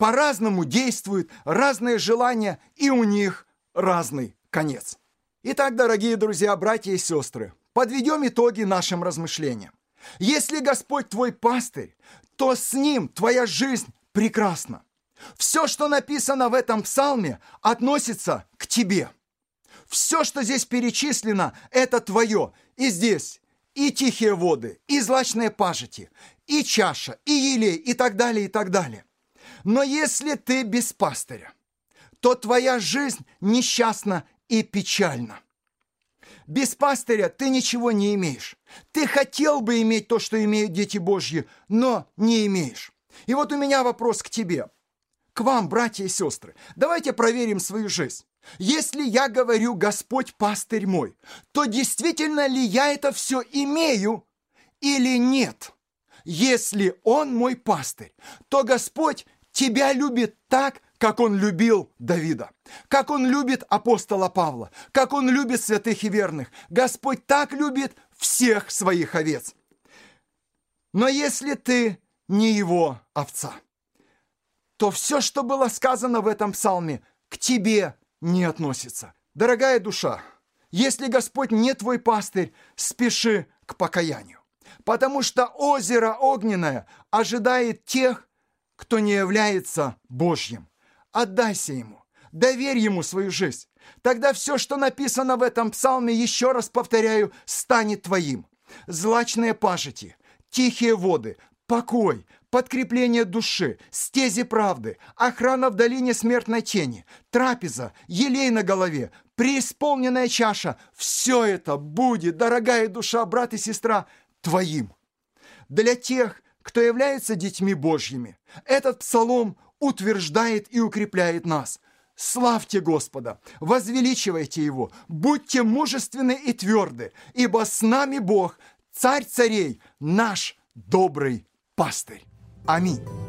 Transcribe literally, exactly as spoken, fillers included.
по-разному действуют, разные желания, и у них разный конец. Итак, дорогие друзья, братья и сестры, подведем итоги нашим размышлениям. Если Господь твой пастырь, то с Ним твоя жизнь прекрасна. Все, что написано в этом псалме, относится к тебе. Все, что здесь перечислено, это твое. И здесь и тихие воды, и злачные пажити, и чаша, и елей, и так далее, и так далее. Но если ты без пастыря, то твоя жизнь несчастна и печальна. Без пастыря ты ничего не имеешь. Ты хотел бы иметь то, что имеют дети Божьи, но не имеешь. И вот у меня вопрос к тебе, к вам, братья и сестры. Давайте проверим свою жизнь. Если я говорю «Господь пастырь мой», то действительно ли я это все имею или нет? Если Он мой пастырь, то Господь тебя любит так, как Он любил Давида, как Он любит апостола Павла, как Он любит святых и верных. Господь так любит всех своих овец. Но если ты не Его овца, то все, что было сказано в этом псалме, к тебе не относится. Дорогая душа, если Господь не твой пастырь, спеши к покаянию, потому что озеро огненное ожидает тех, кто не является Божьим. Отдайся Ему, доверь Ему свою жизнь. Тогда все, что написано в этом псалме, еще раз повторяю, станет твоим. Злачные пажити, тихие воды, покой, подкрепление души, стези правды, охрана в долине смертной тени, трапеза, елей на голове, преисполненная чаша – все это будет, дорогая душа, брат и сестра, твоим. Для тех, кто является детьми Божьими, этот псалом утверждает и укрепляет нас. Славьте Господа, возвеличивайте Его, будьте мужественны и тверды, ибо с нами Бог, Царь царей, наш добрый пастырь. Аминь.